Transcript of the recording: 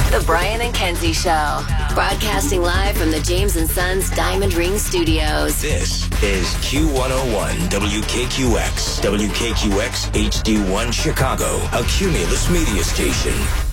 The Brian and Kenzie Show. Broadcasting live from the James & Sons Diamond Ring Studios. This is Q101 WKQX. WKQX HD1 Chicago. A Cumulus media station.